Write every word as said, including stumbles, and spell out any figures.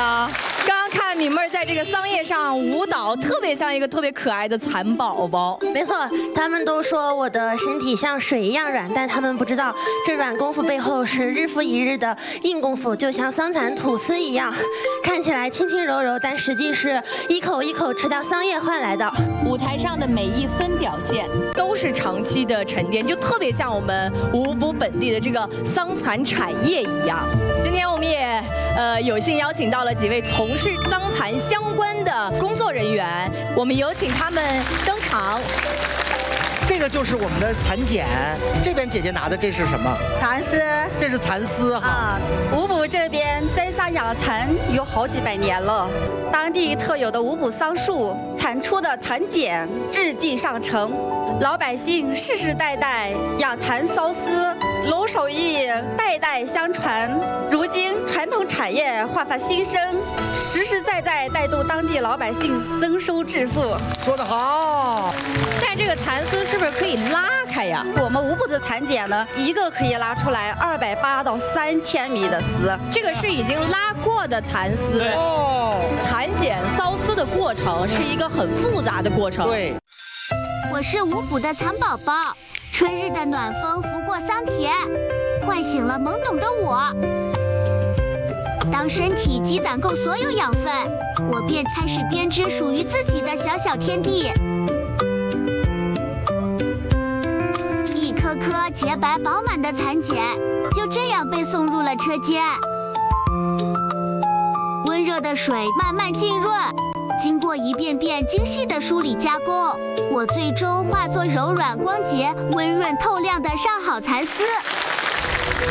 呢？刚刚看敏妹儿在这个桑叶上舞蹈，特别像一个特别可爱的蚕宝宝。 没错，他们都说我的身体像水一样软，但他们不知道这软功夫背后是日复一日的硬功夫，就像桑蚕吐丝一样，看起来轻轻柔柔，但实际是一口一口吃掉桑叶换来的。 舞台上的每一分表现都是长期的沉淀，就特别像我们吴补本地的这个桑蚕产业一样。今天我们也呃有幸邀请到了几位从事桑蚕相关的工作人员，我们有请他们登场。 这个就是我们的蚕茧，这边姐姐拿的这是什么？ 蚕丝。 这是蚕丝哈。 啊，吴补这边栽桑养蚕有好几百年了，当地特有的吴补桑树产出的蚕茧质地上乘，老百姓世世代代养蚕缫丝，龙手艺代代相传。如今传统产业焕发新生，实实在在带动当地老百姓增收致富。 说得好。 但这个蚕丝是不是可以拉开呀？ 我们吴补的蚕茧呢，一个可以拉出来二百八到三千米的丝， 这个是已经拉过的蚕丝。 哦， 蚕茧缫丝的过程是一个很复杂的过程。 对， 我是吴补的蚕宝宝，春日的暖风拂过桑田，唤醒了懵懂的我。当身体积攒够所有养分，我便开始编织属于自己的小小天地。一颗颗洁白饱满的蚕茧就这样被送入了车间，温热的水慢慢浸润，经过一遍遍精细的梳理加工，我最终化作柔软光洁、温润透亮的上好蚕丝。